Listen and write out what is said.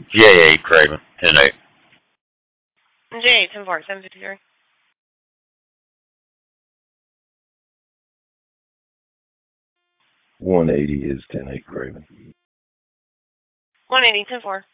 J8 Craven, 10-8. J8, 10-4, 753. 180 is 10-8 Craven. 180, 10-4.